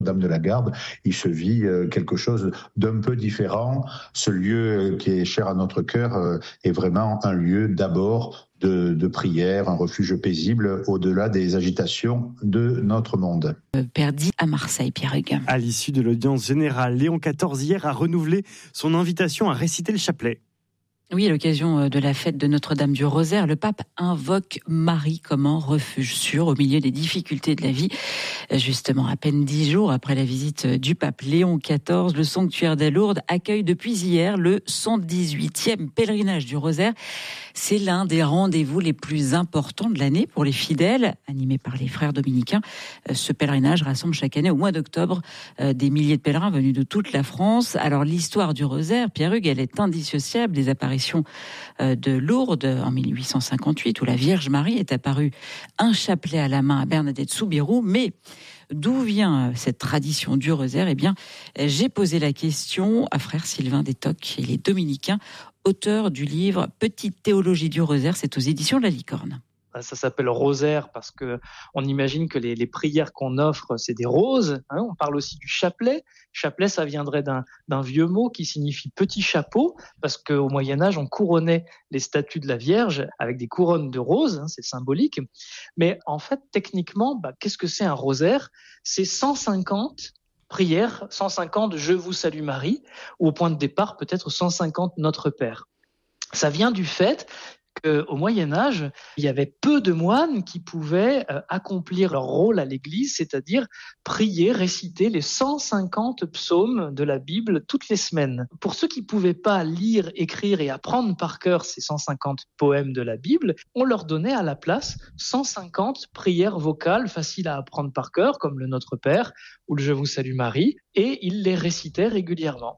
Dame de la Garde, il se vit quelque chose d'un peu différent. Ce lieu qui est cher à notre cœur est vraiment un lieu d'abord de prière, un refuge paisible au-delà des agitations de notre monde. Perdi à Marseille, Pierre Hugues. À l'issue de l'audience générale, Léon XIV hier a renouvelé son invitation à réciter le chapelet. Oui, à l'occasion de la fête de Notre-Dame du Rosaire, le pape invoque Marie comme un refuge sûr au milieu des difficultés de la vie. Justement, à peine 10 jours après la visite du pape Léon XIV, le sanctuaire des Lourdes accueille depuis hier le 118e pèlerinage du Rosaire. C'est l'un des rendez-vous les plus importants de l'année pour les fidèles, animés par les frères dominicains. Ce pèlerinage rassemble chaque année au mois d'octobre des milliers de pèlerins venus de toute la France. Alors l'histoire du Rosaire, Pierre Hugues, elle est indissociable des apparitions de Lourdes en 1858 où la Vierge Marie est apparue un chapelet à la main à Bernadette Soubirous. Mais d'où vient cette tradition du Rosaire ? Eh bien, j'ai posé la question à frère Sylvain Détoc. Il est dominicain, auteur du livre Petite théologie du Rosaire. C'est aux éditions de la Licorne. Ça s'appelle rosaire parce que on imagine que les prières qu'on offre, c'est des roses. On parle aussi du chapelet. Chapelet, ça viendrait d'un vieux mot qui signifie petit chapeau, parce qu'au Moyen-Âge, on couronnait les statues de la Vierge avec des couronnes de roses, c'est symbolique. Mais en fait, techniquement, qu'est-ce que c'est un rosaire ? C'est 150 prières, 150 « Je vous salue Marie », ou au point de départ, peut-être 150 « Notre Père ». Ça vient du fait qu'au Moyen-Âge, il y avait peu de moines qui pouvaient accomplir leur rôle à l'Église, c'est-à-dire prier, réciter les 150 psaumes de la Bible toutes les semaines. Pour ceux qui ne pouvaient pas lire, écrire et apprendre par cœur ces 150 poèmes de la Bible, on leur donnait à la place 150 prières vocales faciles à apprendre par cœur, comme le Notre Père ou le Je vous salue Marie, et ils les récitaient régulièrement.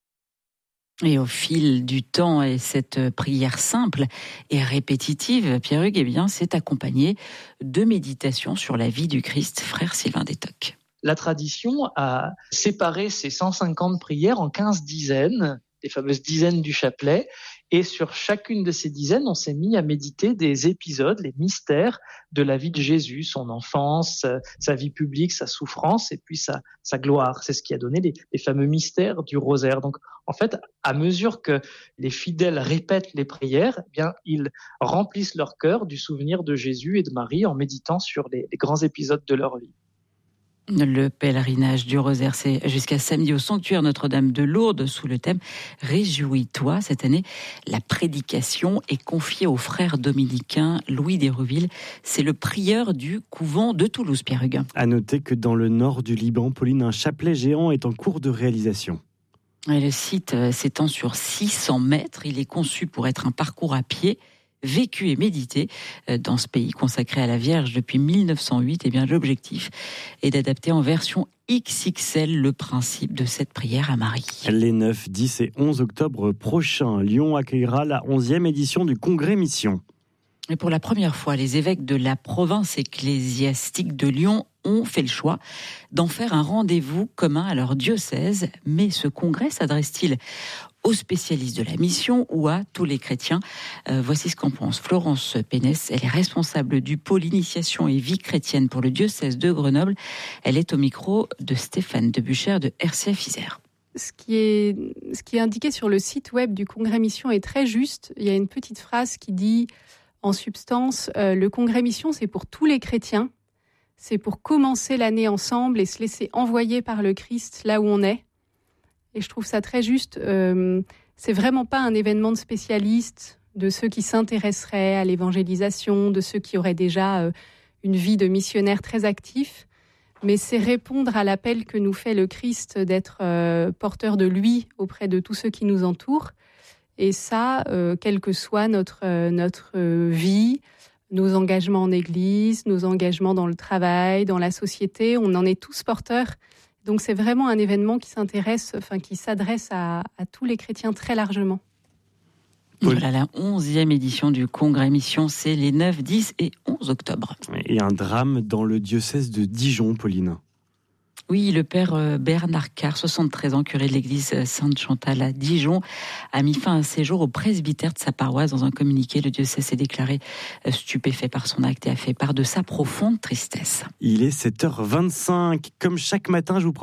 Et au fil du temps, et cette prière simple et répétitive, Pierre Hugues, eh bien, s'est accompagnée de méditations sur la vie du Christ, frère Sylvain Détoc. La tradition a séparé ces 150 prières en 15 dizaines, les fameuses dizaines du chapelet, et sur chacune de ces dizaines, on s'est mis à méditer des épisodes, les mystères de la vie de Jésus, son enfance, sa vie publique, sa souffrance et puis sa gloire. C'est ce qui a donné les fameux mystères du rosaire. Donc, en fait, à mesure que les fidèles répètent les prières, eh bien, ils remplissent leur cœur du souvenir de Jésus et de Marie en méditant sur les grands épisodes de leur vie. Le pèlerinage du Rosaire, c'est jusqu'à samedi au sanctuaire Notre-Dame de Lourdes sous le thème « Réjouis-toi ». Cette année, la prédication est confiée au frère dominicain Louis d'Hérouville. C'est le prieur du couvent de Toulouse, Pierre Hugues. À noter que dans le nord du Liban, Pauline, un chapelet géant est en cours de réalisation. Et le site s'étend sur 600 mètres. Il est conçu pour être un parcours à pied, vécu et médité dans ce pays consacré à la Vierge depuis 1908. Eh bien, l'objectif est d'adapter en version XXL le principe de cette prière à Marie. Les 9, 10 et 11 octobre prochains, Lyon accueillera la 11e édition du Congrès Mission. Et pour la première fois, les évêques de la province ecclésiastique de Lyon ont fait le choix d'en faire un rendez-vous commun à leur diocèse. Mais ce congrès s'adresse-t-il aux spécialistes de la mission ou à tous les chrétiens? Voici ce qu'en pense Florence Pénès. Elle est responsable du pôle initiation et vie chrétienne pour le diocèse de Grenoble. Elle est au micro de Stéphane Debuchère de RCF Isère. Ce qui est indiqué sur le site web du Congrès Mission est très juste. Il y a une petite phrase qui dit, en substance, le Congrès Mission, c'est pour tous les chrétiens. C'est pour commencer l'année ensemble et se laisser envoyer par le Christ là où on est. Et je trouve ça très juste. C'est vraiment pas un événement de spécialistes, de ceux qui s'intéresseraient à l'évangélisation, de ceux qui auraient déjà une vie de missionnaire très actif. Mais c'est répondre à l'appel que nous fait le Christ d'être porteur de lui auprès de tous ceux qui nous entourent. Et ça, quelle que soit notre vie, nos engagements en Église, nos engagements dans le travail, dans la société, on en est tous porteurs. Donc c'est vraiment un événement qui s'adresse à tous les chrétiens très largement. Voilà la 11e édition du Congrès Mission, c'est les 9, 10 et 11 octobre. Et un drame dans le diocèse de Dijon, Pauline. Oui, le père Bernard Carr, 73 ans, curé de l'église Sainte-Chantal à Dijon, a mis fin à ses jours au presbytère de sa paroisse. Dans un communiqué, le diocèse s'est déclaré stupéfait par son acte et a fait part de sa profonde tristesse. Il est 7h25. Comme chaque matin, je vous